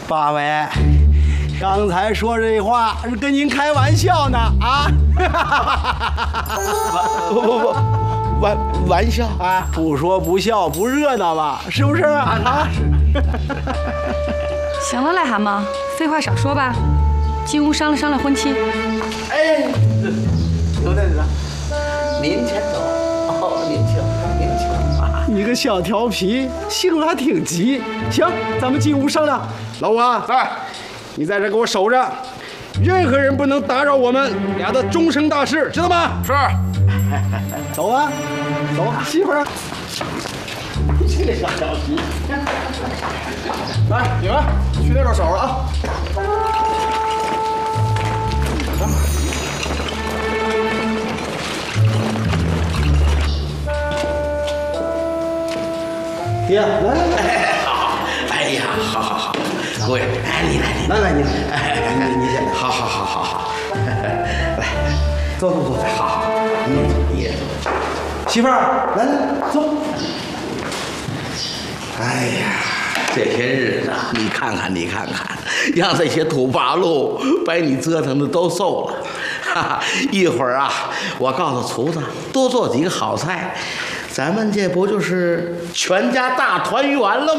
八位，刚才说这话是跟您开玩笑呢啊！ 不，玩笑啊，不说不笑不热闹吧？是不是啊？ 行了，癞蛤蟆，废话少说吧，进屋商量商量婚期。 哎，刘太子，您先走。哦，您请。 你个小调皮，性子还挺急。行，咱们进屋商量。老五啊， 在， 你在这给我守着，任何人不能打扰我们俩的终生大事，知道吗？ 是。 走吧，走，媳妇儿。 这个小调皮。来，你们去那边守着啊。 爹，来， 好，哎呀，好，各位，哎，你来，你先来，好，来， 走， 好，你也走， 媳妇儿，来，走。 哎呀，这些日子你看看，让这些土八路把你折腾的都瘦了。哈哈，一会儿啊，我告诉厨子多做几个好菜，咱们这不就是全家大团圆了吗？